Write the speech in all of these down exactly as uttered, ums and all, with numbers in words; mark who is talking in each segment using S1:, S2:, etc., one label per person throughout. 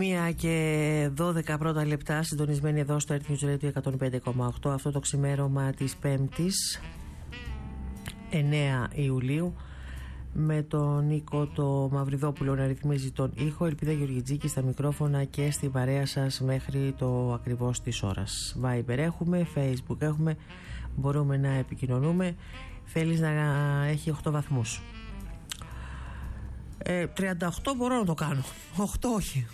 S1: Μία και δώδεκα πρώτα λεπτά, συντονισμένοι εδώ στο Earth News Radio εκατόν πέντε κόμμα οκτώ. Αυτό το ξημέρωμα της Πέμπτης εννέα Ιουλίου, με τον Νίκο το Μαυριδόπουλο να ρυθμίζει τον ήχο, Ελπίδα Γεωργιτζίκη στα μικρόφωνα και στην παρέα σας μέχρι το ακριβώς της ώρας. Viber έχουμε, Facebook έχουμε, μπορούμε να επικοινωνούμε. Θέλεις να έχει οκτώ βαθμούς? ε, τριάντα οκτώ μπορώ να το κάνω, οκτώ όχι.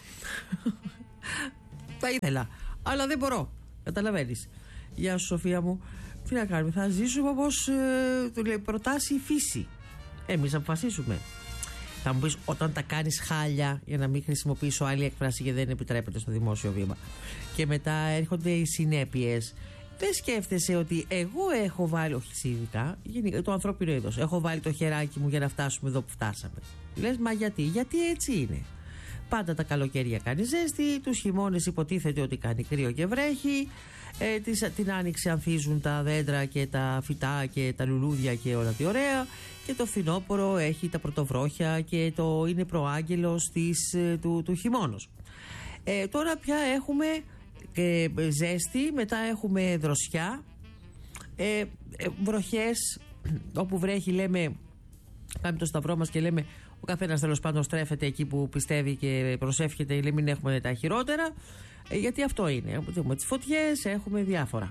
S1: Θα ήθελα, αλλά δεν μπορώ. Καταλαβαίνεις. Γεια σου Σοφία μου. Τι να κάνουμε, θα ζήσουμε όπως ε, προτάσει η φύση. Εμείς αποφασίσουμε. Θα μου πεις, όταν τα κάνεις χάλια, για να μην χρησιμοποιήσω άλλη έκφραση και δεν επιτρέπεται στο δημόσιο βήμα, και μετά έρχονται οι συνέπειες, δεν σκέφτεσαι ότι εγώ έχω βάλει, όχι ειδικά, το ανθρώπινο είδος, έχω βάλει το χεράκι μου για να φτάσουμε εδώ που φτάσαμε. Λες, μα γιατί, γιατί έτσι είναι. Πάντα τα καλοκαίρια κάνει ζέστη, τους χειμώνες υποτίθεται ότι κάνει κρύο και βρέχει, ε, τις, την άνοιξη ανθίζουν τα δέντρα και τα φυτά και τα λουλούδια και όλα τι ωραία, και το φθινόπωρο έχει τα πρωτοβρόχια και το είναι προάγγελος της, του, του χειμώνος. Ε, τώρα πια έχουμε ε, ζέστη, μετά έχουμε δροσιά, ε, ε, βροχές, όπου βρέχει λέμε, πάμε το σταυρό μας και λέμε ο καθένας τέλος πάντων στρέφεται εκεί που πιστεύει και προσεύχεται, λέει μην έχουμε τα χειρότερα, ε, γιατί αυτό είναι. Έχουμε τις φωτιές, έχουμε διάφορα.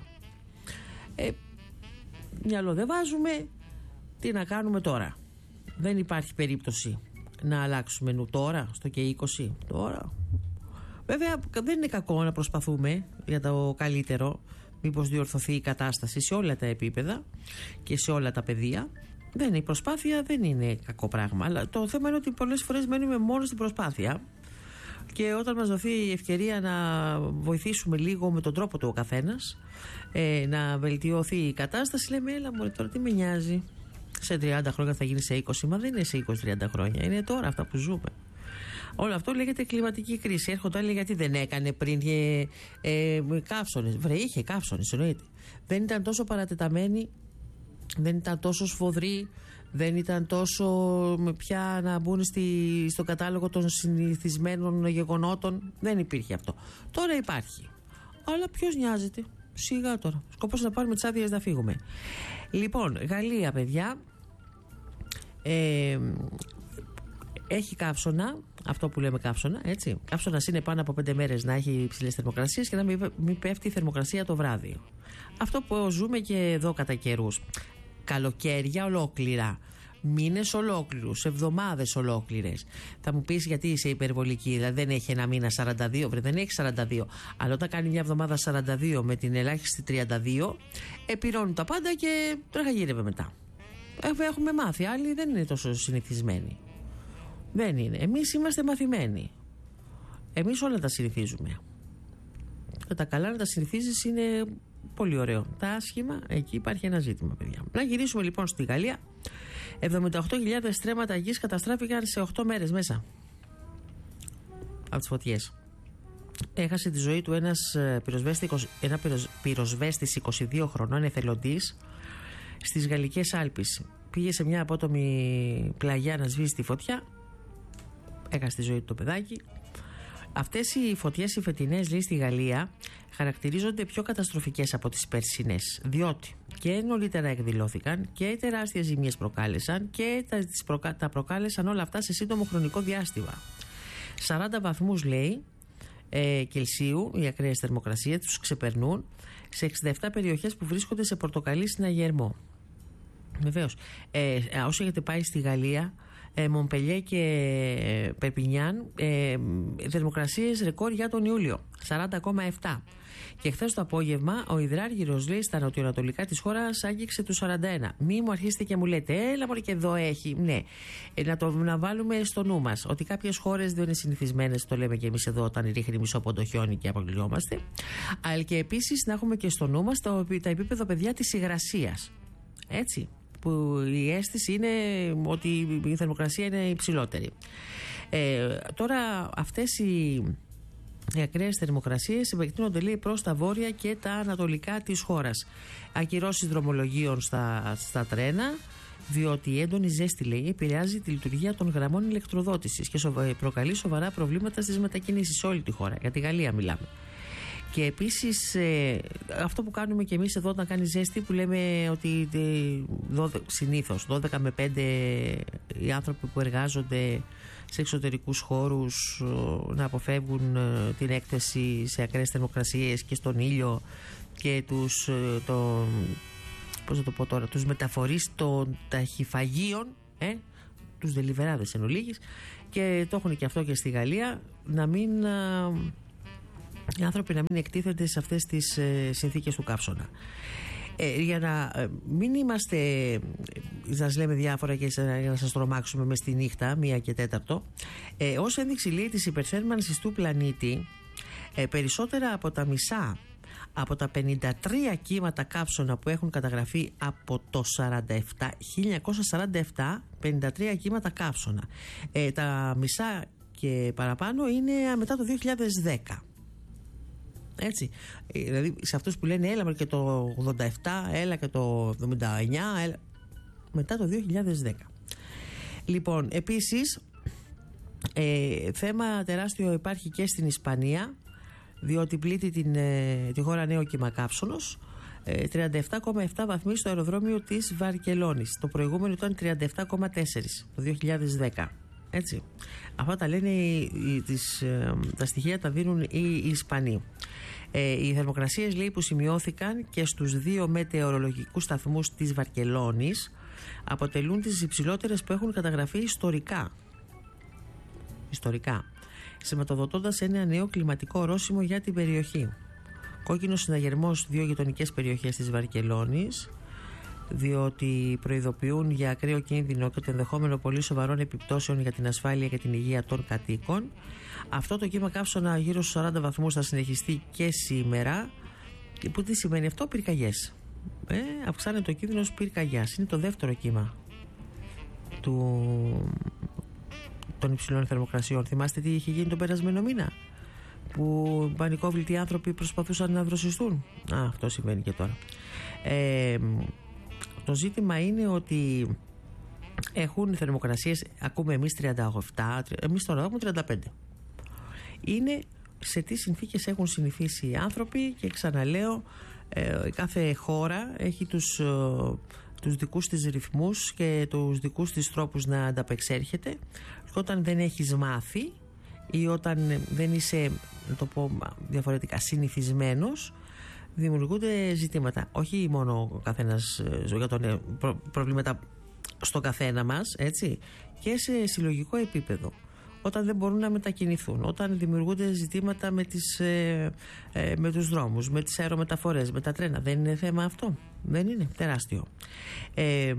S1: Ε, μυαλό δεν βάζουμε, τι να κάνουμε τώρα. Δεν υπάρχει περίπτωση να αλλάξουμε νου τώρα, στο και είκοσι τώρα. Βέβαια δεν είναι κακό να προσπαθούμε για το καλύτερο, μήπως διορθωθεί η κατάσταση σε όλα τα επίπεδα και σε όλα τα πεδία. Δεν είναι η προσπάθεια, δεν είναι κακό πράγμα. Αλλά το θέμα είναι ότι πολλές φορές μένουμε μόνο στην προσπάθεια, και όταν μας δοθεί η ευκαιρία να βοηθήσουμε λίγο με τον τρόπο του ο καθένας, ε, να βελτιωθεί η κατάσταση, λέμε έλα μωρέ, τώρα τι με νοιάζει. Σε τριάντα χρόνια θα γίνει σε είκοσι, μα δεν είναι σε είκοσι τριάντα χρόνια, είναι τώρα αυτά που ζούμε. Όλο αυτό λέγεται κλιματική κρίση. Έρχονται άλλοι, γιατί δεν έκανε πριν ε, ε, καύσονες. Βρε, είχε καύσονες, εννοείται. Δεν ήταν τόσο παρατεταμένοι, δεν ήταν τόσο σφοδροί, δεν ήταν τόσο πια να μπουν στη, στον κατάλογο των συνηθισμένων γεγονότων. Δεν υπήρχε αυτό. Τώρα υπάρχει. Αλλά ποιος νοιάζεται. Σιγά τώρα. Σκοπός να πάρουμε τις άδειες να φύγουμε. Λοιπόν, Γαλλία, παιδιά, ε, έχει καύσωνα. Αυτό που λέμε καύσωνα, έτσι. Καύσωνας είναι πάνω από πέντε μέρες να έχει υψηλές θερμοκρασίες και να μην, μην πέφτει η θερμοκρασία το βράδυ. Αυτό που ζούμε και εδώ κατά καιρούς. Καλοκαίρια ολόκληρα, μήνες ολόκληρους, εβδομάδες ολόκληρες. Θα μου πεις γιατί είσαι υπερβολική, δηλαδή δεν έχει ένα μήνα σαράντα δύο, βρε, δεν έχει σαράντα δύο. Αλλά όταν κάνει μια εβδομάδα σαράντα δύο με την ελάχιστη τριάντα δύο, επιρρώνουν τα πάντα και τρέχα γύρευε μετά. Έχουμε μάθει, άλλοι δεν είναι τόσο συνηθισμένοι. Δεν είναι. Εμείς είμαστε μαθημένοι. Εμείς όλα τα συνηθίζουμε. Και τα καλά να τα συνηθίζεις είναι πολύ ωραίο. Τα άσχημα, εκεί υπάρχει ένα ζήτημα, παιδιά. Να γυρίσουμε λοιπόν στη Γαλλία. εβδομήντα οκτώ χιλιάδες στρέμματα γης καταστράφηκαν σε οκτώ μέρες μέσα από τις φωτιές. Έχασε τη ζωή του ένας πυροσβέστης, ένα πυροσβέστης είκοσι δύο χρονών εθελοντής στις Γαλλικές Άλπεις. Πήγε σε μια απότομη πλαγιά να σβήσει τη φωτιά. Έχασε τη ζωή του το παιδάκι. Αυτές οι φωτιές οι φετινές, λέει, στη Γαλλία χαρακτηρίζονται πιο καταστροφικές από τις περσινές, διότι και νωρίτερα εκδηλώθηκαν και τεράστιες ζημίες προκάλεσαν και τα, τις προκα, τα προκάλεσαν όλα αυτά σε σύντομο χρονικό διάστημα. σαράντα βαθμούς, λέει, ε, Κελσίου, η ακραία θερμοκρασία τους ξεπερνούν σε εξήντα επτά περιοχές που βρίσκονται σε πορτοκαλί συναγερμό. Βεβαίως, ε, όσοι έχετε πάει στη Γαλλία, ε, Μομπελιέ και ε, Περπινιάν, ε, θερμοκρασίες ρεκόρ για τον Ιούλιο, σαράντα κόμμα επτά. Και χθες το απόγευμα ο υδράργυρος, λέει, στα νοτιοανατολικά της χώρας άγγιξε τους σαράντα ένα. Μη μου αρχίσετε και μου λέτε, έλα μωρέ και εδώ έχει. Ναι, ε, να το να βάλουμε στο νου μας ότι κάποιες χώρες δεν είναι συνηθισμένες, το λέμε και εμείς εδώ όταν ρίχνει μισό πόντο χιόνι και αποκλειόμαστε. Αλλά και επίσης να έχουμε και στο νου μας τα, τα επίπεδα, παιδιά, της υγρασίας. Έτσι. Που η αίσθηση είναι ότι η θερμοκρασία είναι υψηλότερη. Ε, τώρα αυτές οι, οι ακραίες θερμοκρασίες επεκτείνονται, λέει, προς τα βόρεια και τα ανατολικά της χώρας. Ακυρώσεις δρομολογίων στα, στα τρένα, διότι η έντονη ζέστη, λέει, επηρεάζει τη λειτουργία των γραμμών ηλεκτροδότησης και σοβα... προκαλεί σοβαρά προβλήματα στις μετακινήσεις σε όλη τη χώρα. Για τη Γαλλία μιλάμε. Και επίσης ε, αυτό που κάνουμε και εμείς εδώ όταν κάνει ζέστη, που λέμε ότι δώδεκα, συνήθως δώδεκα με πέντε οι άνθρωποι που εργάζονται σε εξωτερικούς χώρους να αποφεύγουν την έκθεση σε ακραίες θερμοκρασίες και στον ήλιο και τους, το, πώς θα το πω τώρα, τους μεταφορείς των ταχυφαγίων, ε, τους δελιβεράδες εν ολίγης, και το έχουν και αυτό και στη Γαλλία, να μην... οι άνθρωποι να μην εκτίθενται σε αυτές τις ε, συνθήκες του καύσωνα. Ε, για να ε, μην είμαστε, σας λέμε διάφορα και για να σας τρομάξουμε μες στη νύχτα, μία και τέταρτο, ε, ως ένδειξη, λέει, της υπερθέρμανσης του πλανήτη, ε, περισσότερα από τα μισά από τα πενήντα τρία κύματα καύσωνα που έχουν καταγραφεί από το χίλια εννιακόσια σαράντα επτά, πενήντα τρία κύματα καύσωνα. Ε, τα μισά και παραπάνω είναι μετά το δύο χιλιάδες δέκα. Έτσι, δηλαδή σε αυτούς που λένε έλα και το ογδόντα επτά, έλα και το εβδομήντα εννιά, έλα, μετά το δύο χιλιάδες δέκα. Λοιπόν, επίσης ε, θέμα τεράστιο υπάρχει και στην Ισπανία, διότι πλήττει την, ε, τη χώρα νέο κύμα καύσωνος, ε, τριάντα επτά κόμμα επτά βαθμοί στο αεροδρόμιο της Βαρκελόνης. Το προηγούμενο ήταν τριάντα επτά κόμμα τέσσερα το δύο χιλιάδες δέκα. Έτσι. Αυτά τα λένε οι, οι, τις, ε, τα στοιχεία τα δίνουν οι, οι Ισπανοί. Ε, οι θερμοκρασίες, λέει, που σημειώθηκαν και στους δύο μετεωρολογικούς σταθμούς της Βαρκελόνης αποτελούν τις υψηλότερες που έχουν καταγραφεί ιστορικά. Ιστορικά. Σηματοδοτώντας ένα νέο κλιματικό ορόσημο για την περιοχή. Κόκκινος συναγερμός δύο γειτονικές περιοχές της Βαρκελόνης, διότι προειδοποιούν για ακραίο κίνδυνο και το ενδεχόμενο πολύ σοβαρών επιπτώσεων για την ασφάλεια και την υγεία των κατοίκων. Αυτό το κύμα καύσωνα γύρω στους σαράντα βαθμούς θα συνεχιστεί και σήμερα. Που τι σημαίνει αυτό? Πυρκαγιές. Ε, αυξάνεται ο κίνδυνος πυρκαγιάς. Είναι το δεύτερο κύμα του... των υψηλών θερμοκρασιών. Θυμάστε τι είχε γίνει τον περασμένο μήνα, που πανικόβλητοι άνθρωποι προσπαθούσαν να δροσιστούν? Α, αυτό συμβαίνει και τώρα. Ε, το ζήτημα είναι ότι έχουν θερμοκρασίες, ακούμε εμείς τριάντα επτά, εμείς τώρα έχουμε τριάντα πέντε. Είναι σε τι συνθήκες έχουν συνηθίσει οι άνθρωποι, και ξαναλέω, ε, κάθε χώρα έχει τους, ε, τους δικούς της ρυθμούς και τους δικούς της τρόπους να ανταπεξέρχεται. Και όταν δεν έχεις μάθει ή όταν δεν είσαι, να το πω διαφορετικά, συνηθισμένος, δημιουργούνται ζητήματα. Όχι μόνο ο καθένας για τον προ, προβλήματα στον καθένα μας, έτσι, και σε συλλογικό επίπεδο. Όταν δεν μπορούν να μετακινηθούν, όταν δημιουργούνται ζητήματα με, τις, ε, ε, με τους δρόμους, με τις αερομεταφορές, με τα τρένα. Δεν είναι θέμα αυτό? Δεν είναι τεράστιο. Ε,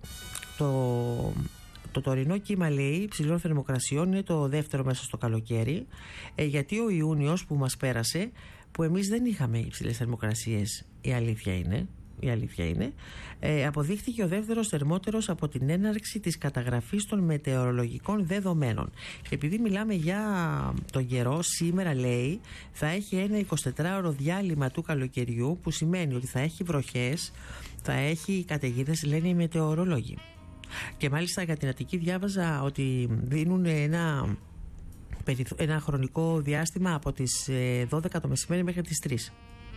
S1: το, το τωρινό κύμα, λέει, ψηλών θερμοκρασιών είναι το δεύτερο μέσα στο καλοκαίρι, ε, γιατί ο Ιούνιος που μας πέρασε, που εμείς δεν είχαμε υψηλές θερμοκρασίες, η αλήθεια είναι, η αλήθεια είναι ε, αποδείχθηκε ο δεύτερος θερμότερος από την έναρξη της καταγραφής των μετεωρολογικών δεδομένων. Και επειδή μιλάμε για τον καιρό, σήμερα, λέει, θα έχει ένα εικοσιτετράωρο διάλειμμα του καλοκαιριού, που σημαίνει ότι θα έχει βροχές, θα έχει καταιγίδες, λένε οι μετεωρολόγοι. Και μάλιστα για την Αττική διάβαζα ότι δίνουν ένα ένα χρονικό διάστημα από τις δώδεκα το μεσημέρι μέχρι τις τρεις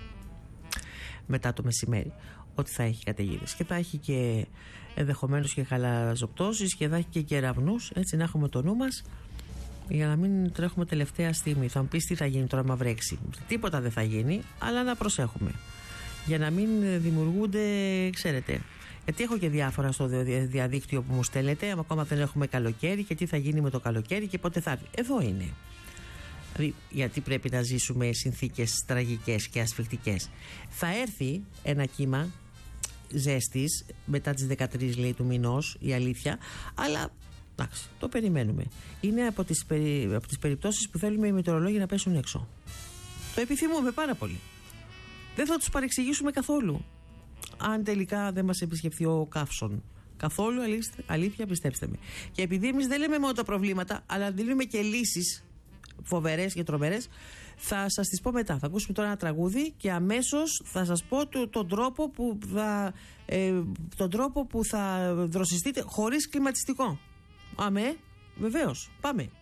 S1: μετά το μεσημέρι, ότι θα έχει καταιγίδες και θα έχει και ενδεχομένως και χαλαζοπτώσεις και θα έχει και κεραυνούς, έτσι, να έχουμε το νου μας για να μην τρέχουμε τελευταία στιγμή. Θα μου πεις τι θα γίνει τώρα άμα βρέξει? Τίποτα δεν θα γίνει, αλλά να προσέχουμε για να μην δημιουργούνται, ξέρετε, γιατί έχω και διάφορα στο διαδίκτυο που μου στέλνετε, ακόμα δεν έχουμε καλοκαίρι και τι θα γίνει με το καλοκαίρι και πότε θα έρθει. Εδώ είναι. Δηλαδή, γιατί πρέπει να ζήσουμε συνθήκες τραγικές και ασφικτικές? Θα έρθει ένα κύμα ζέστης μετά τις δεκατρείς, λέει, του μηνός, η αλήθεια, αλλά εντάξει, το περιμένουμε. Είναι από τις, περι... από τις περιπτώσεις που θέλουμε οι μετεωρολόγοι να πέσουν έξω. Το επιθυμούμε πάρα πολύ. Δεν θα τους παρεξηγήσουμε καθόλου αν τελικά δεν μας επισκεφθεί ο καύσων. Καθόλου, αλήθεια, αλήθεια, πιστέψτε με. Και επειδή εμείς δεν λέμε μόνο τα προβλήματα, αλλά δίνουμε και λύσεις φοβερές και τρομερές. Θα σας τις πω μετά. Θα ακούσουμε τώρα ένα τραγούδι και αμέσως θα σας πω το, τον, τρόπο που θα, ε, τον τρόπο που θα δροσιστείτε χωρίς κλιματιστικό. Αμέ, βεβαίως. Πάμε.